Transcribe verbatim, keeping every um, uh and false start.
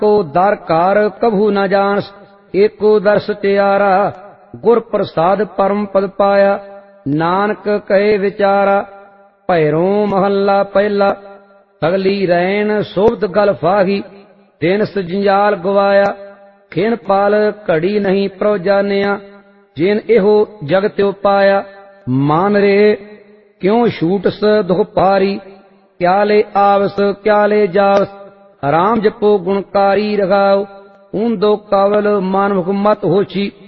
को दर कार कभू न जानस, एको दर्श त्यारा। गुर प्रसाद परम पद पाया, नानक कहे विचारा। भैरो महला पहला, सगली रैन सोबत गल फाही। दिनस जंजाल गवाया, खिन पाल घड़ी नहीं प्रभ जानिया। जिन एहो जग त्यो पाया, मान रे क्यों छूटस दुख पारी। क्या ले आवस क्या ले जावस, राम जपो गुणकारी रखाओ। ऊंदो कावल मानमुख मत होची,